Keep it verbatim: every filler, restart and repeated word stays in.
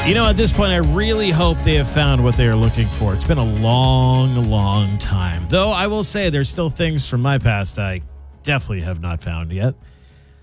You know, at this point, I really hope they have found what they are looking for. It's been a long, long time. Though I will say there's still things from my past I definitely have not found yet.